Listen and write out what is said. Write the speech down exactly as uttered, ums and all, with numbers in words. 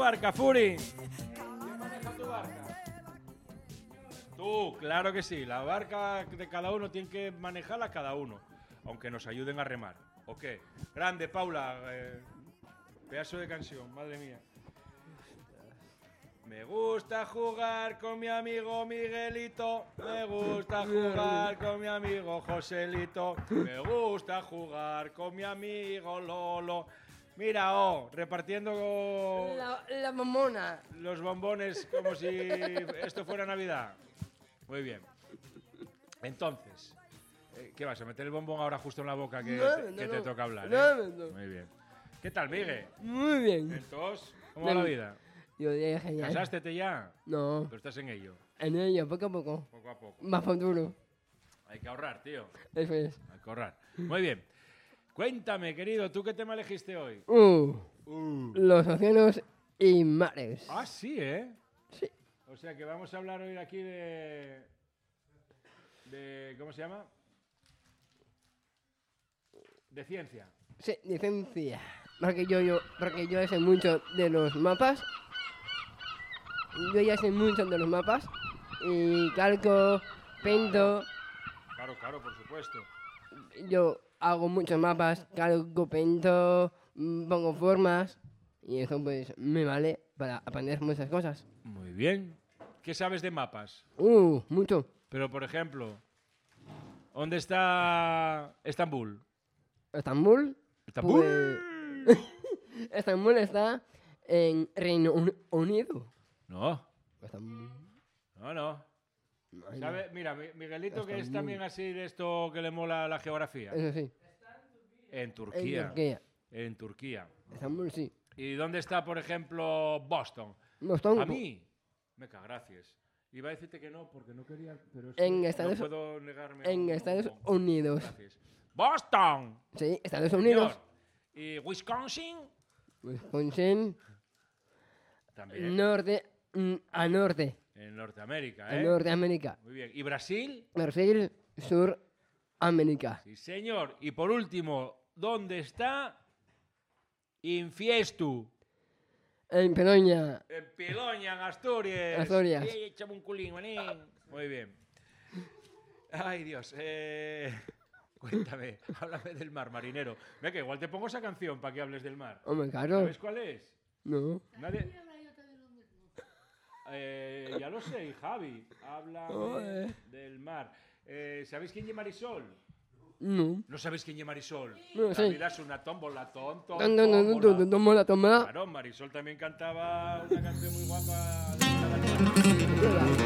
barca, Furi? ¿Quién maneja tu barca? Tú, claro que sí. La barca de cada uno tiene que manejarla cada uno, aunque nos ayuden a remar. ¿O qué? Grande, Paula. Eh, pedazo de canción, madre mía. Me gusta jugar con mi amigo Miguelito, me gusta jugar con mi amigo Joselito, me gusta jugar con mi amigo Lolo. Mira, oh, repartiendo La, la mamona. los bombones como si esto fuera Navidad. Muy bien. Entonces, eh, ¿qué vas a meter el bombón ahora justo en la boca que, No, te, no, que no. te toca hablar? No, ¿eh? no, no. Muy bien. ¿Qué tal, Miguel? Muy bien. Entonces, ¿cómo va la vida? Yo dije genial. ¿Casástete ya? No, Pero estás en ello, en ello, poco a poco. poco a poco. Más futuro. Hay que ahorrar, tío. Eso es. Hay que ahorrar. Muy bien. Cuéntame, querido, ¿tú qué tema elegiste hoy? Uh, Uh. los océanos y mares. Ah, sí, ¿eh? Sí. O sea que vamos a hablar hoy aquí de... de ¿cómo se llama? De ciencia. Sí, licencia. Porque yo, yo, porque yo sé mucho de los mapas. Yo ya sé mucho de los mapas. Y calco, pinto. Claro, claro, por supuesto. Yo hago muchos mapas, calco, pinto, mm, pongo formas. Y eso pues me vale para aprender muchas cosas. Muy bien. ¿Qué sabes de mapas? Uh, mucho. Pero, por ejemplo, ¿dónde está Estambul? Estambul. ¿Estambul? Pues, Estambul está en Reino Un- Unido. No, Estambul. no, no. Ay, no. ¿Sabe? Mira, Mi- Miguelito, que es Estambul. también así de esto que le mola la geografía. Eso sí. En En Turquía. Turquía. En Turquía. Estambul sí. ¿Y dónde está, por ejemplo, Boston? Boston. A mí, me cago, gracias. Iba a decirte que no, porque no quería, pero es En que Estados- no puedo negarme. a En un Estados bombón. Unidos. Gracias. ¡Boston! Sí, Estados Unidos. Señor. ¿Y Wisconsin? Wisconsin. También. Norte. mm, A norte. En Norteamérica, A ¿eh? Norteamérica. Muy bien. ¿Y Brasil? Brasil, Suramérica. Sí, señor. Y por último, ¿dónde está Infiestu? En Peroña. En Piloña, en Asturias. Asturias. Sí, échame un culín, manín. Muy bien. Ay, Dios. Eh, cuéntame, háblame del mar, marinero. Ve que igual te pongo esa canción para que hables del mar. Hombre, claro. ¿Sabes cuál es? No. Nadie... Eh, ya lo sé, Javi. Habla Joder. del mar. Eh, ¿Sabéis quién es Marisol? No. ¿No sabéis quién es Marisol? No La sé. vida es una tómbola, tonto. No, no, no, no, no, no, mola, toma. Claro, Marisol también cantaba una canción muy guapa. De